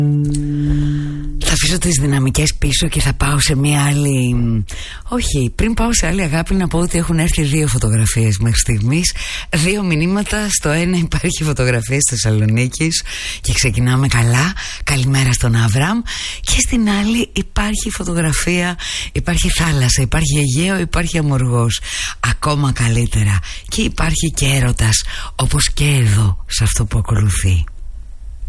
Θα αφήσω τις δυναμικές πίσω και θα πάω σε μια άλλη... Όχι, πριν πάω σε άλλη αγάπη να πω ότι έχουν έρθει 2 φωτογραφίες μέχρι στιγμής. 2 μηνύματα. Στο ένα υπάρχει φωτογραφία της Θεσσαλονίκης και ξεκινάμε καλά. Καλημέρα στον Αβραμ. Και στην άλλη υπάρχει φωτογραφία, υπάρχει θάλασσα, υπάρχει Αιγαίο, υπάρχει Αμοργός. Ακόμα καλύτερα. Και υπάρχει και έρωτας, όπως και εδώ σε αυτό που ακολουθεί.